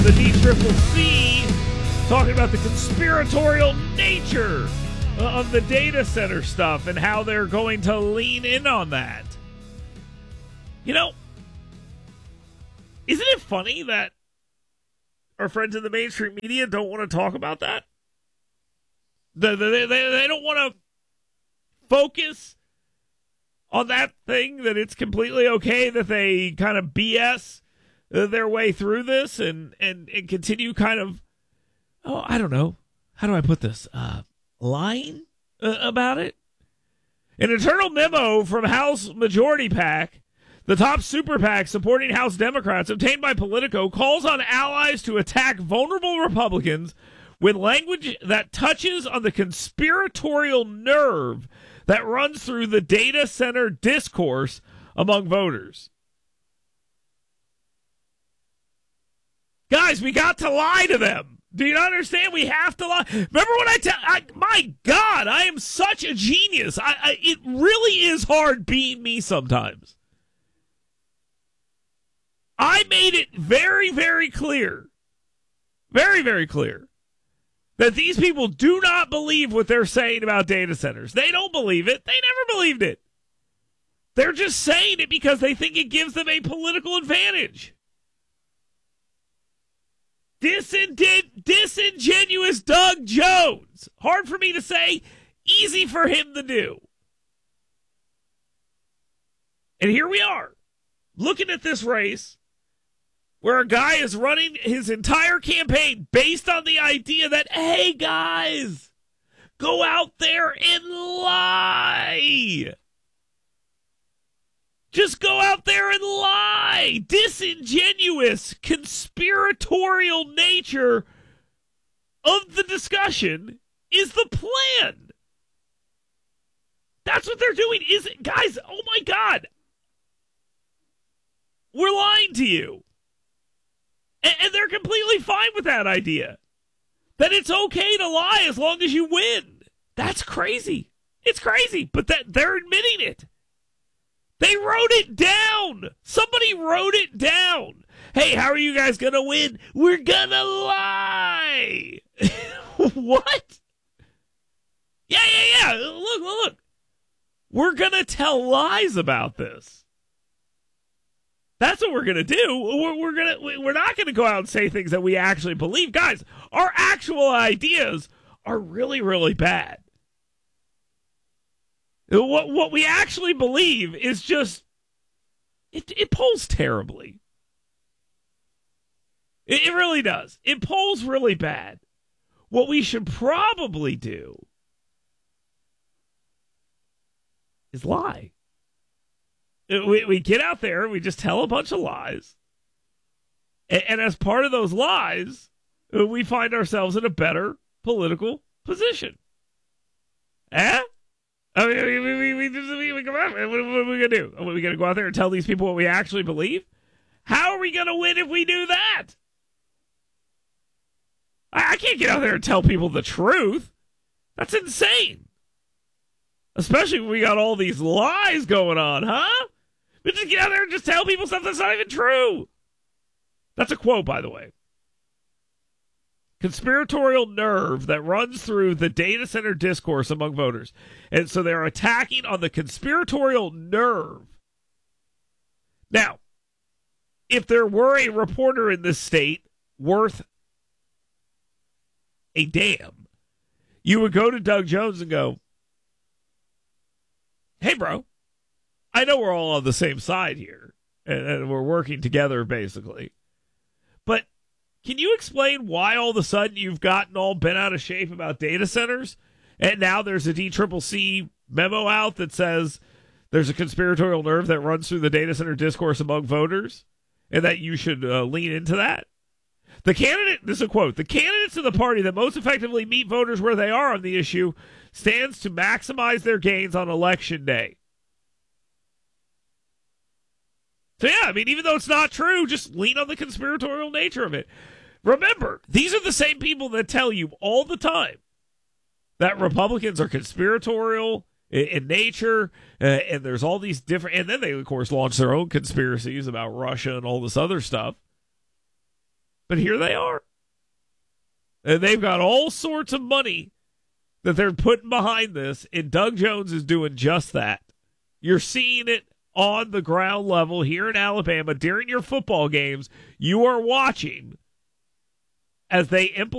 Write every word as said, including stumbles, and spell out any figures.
the D Triple C, talking about the conspiratorial nature of the data center stuff and how they're going to lean in on that. You know, isn't it funny that our friends in the mainstream media don't want to talk about that? They, they, they, they don't want to focus on that thing, that it's completely okay that they kind of B S their way through this and, and, and continue kind of, oh, I don't know, how do I put this, uh, lying uh, about it? An internal memo from House Majority PAC, the top super PAC supporting House Democrats, obtained by Politico, calls on allies to attack vulnerable Republicans with language that touches on the conspiratorial nerve that runs through the data center discourse among voters. Guys, we got to lie to them. Do you not understand? We have to lie. Remember when I tell, I, my God, I am such a genius. I, I, it really is hard being me sometimes. I made it very, very clear, very, very clear, that these people do not believe what they're saying about data centers. They don't believe it. They never believed it. They're just saying it because they think it gives them a political advantage. Disin- disingenuous Doug Jones. Hard for me to say, easy for him to do. And here we are, looking at this race where a guy is running his entire campaign based on the idea that, hey, guys, go out there and lie. Just go out there and lie. Disingenuous, conspiratorial nature of the discussion is the plan. That's what they're doing. Is it, guys, oh my God. We're lying to you. And, and they're completely fine with that idea. That it's okay to lie as long as you win. That's crazy. It's crazy, but that they're admitting it. They wrote it down. Somebody wrote it down. Hey, how are you guys going to win? We're going to lie. What? Yeah, yeah, yeah. Look, look, look. We're going to tell lies about this. That's what we're going to do. We're, we're going to we're not going to go out and say things that we actually believe. Guys, our actual ideas are really, really bad. What what we actually believe is just, it, it polls terribly. It, it really does. It polls really bad. What we should probably do is lie. We, we get out there, we just tell a bunch of lies. And, and as part of those lies, we find ourselves in a better political position. Eh? I mean, we, we, we, we, we come out. What, what are we going to do? Are we going to go out there and tell these people what we actually believe? How are we going to win if we do that? I, I can't get out there and tell people the truth. That's insane. Especially when we got all these lies going on, huh? We just get out there and just tell people stuff that's not even true. That's a quote, by the way. Conspiratorial nerve that runs through the data center discourse among voters. And so they're attacking on the conspiratorial nerve. Now, if there were a reporter in this state worth a damn, you would go to Doug Jones and go, hey, bro, I know we're all on the same side here, and, and we're working together, basically. But can you explain why all of a sudden you've gotten all bent out of shape about data centers, and now there's a D C C C memo out that says there's a conspiratorial nerve that runs through the data center discourse among voters, and that you should uh, lean into that? The candidate, this is a quote, the candidates of the party that most effectively meet voters where they are on the issue stands to maximize their gains on election day. So yeah, I mean, even though it's not true, just lean on the conspiratorial nature of it. Remember, these are the same people that tell you all the time that Republicans are conspiratorial in, in nature, uh, and there's all these different, and then they, of course, launch their own conspiracies about Russia and all this other stuff. But here they are. And they've got all sorts of money that they're putting behind this, and Doug Jones is doing just that. You're seeing it on the ground level here in Alabama during your football games. You are watching as they implement